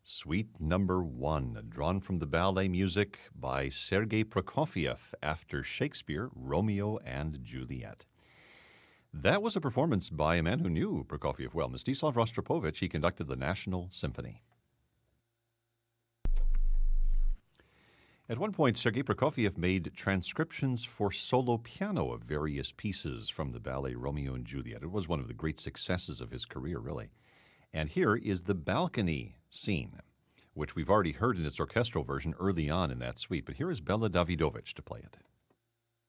Suite number 1, drawn from the ballet music by Sergei Prokofiev after Shakespeare, Romeo and Juliet. That was a performance by a man who knew Prokofiev well, Mstislav Rostropovich. He conducted the National Symphony. At one point, Sergei Prokofiev made transcriptions for solo piano of various pieces from the ballet Romeo and Juliet. It was one of the great successes of his career, really. And here is the balcony scene, which we've already heard in its orchestral version early on in that suite. But here is Bela Davidovich to play it.